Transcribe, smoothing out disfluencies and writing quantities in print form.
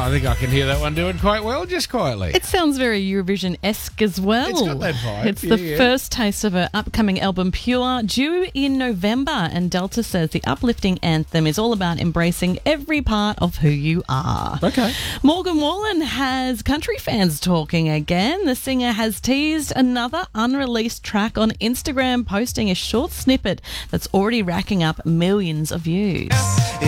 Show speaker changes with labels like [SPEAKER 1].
[SPEAKER 1] I think I can hear that one doing quite well, just quietly.
[SPEAKER 2] It sounds very Eurovision-esque as well.
[SPEAKER 1] It's got that vibe.
[SPEAKER 2] It's the first taste of her upcoming album, Pure, due in November. And Delta says the uplifting anthem is all about embracing every part of who you are.
[SPEAKER 1] Okay.
[SPEAKER 2] Morgan Wallen has country fans talking again. The singer has teased another unreleased track on Instagram, posting a short snippet that's already racking up millions of views.